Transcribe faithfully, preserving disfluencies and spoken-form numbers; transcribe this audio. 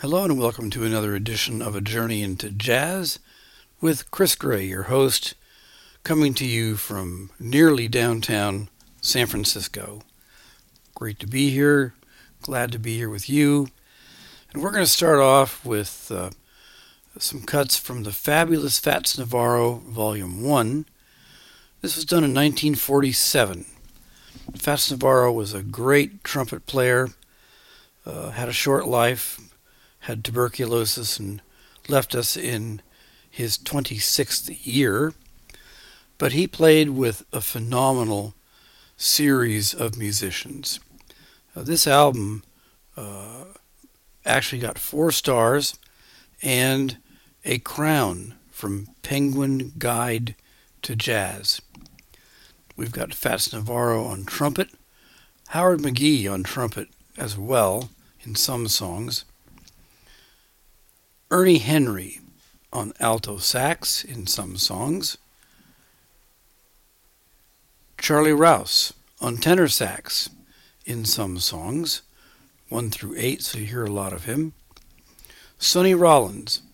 Hello and welcome to another edition of A Journey into Jazz with Chris Gray, your host, coming to you from nearly downtown San Francisco. Great to be here. Glad to be here with you. And we're going to start off with uh, some cuts from the fabulous Fats Navarro Volume one. This was done in nineteen forty-seven. Fats Navarro was a great trumpet player, uh, had a short life, had tuberculosis, and left us in his twenty-sixth year. But he played with a phenomenal series of musicians. Uh, this album uh, actually got four stars and a crown from Penguin Guide to Jazz. We've got Fats Navarro on trumpet, Howard McGhee on trumpet as well in some songs, Ernie Henry on alto sax in some songs, Charlie Rouse on tenor sax in some songs, one through eight, so you hear a lot of him, Sonny Rollins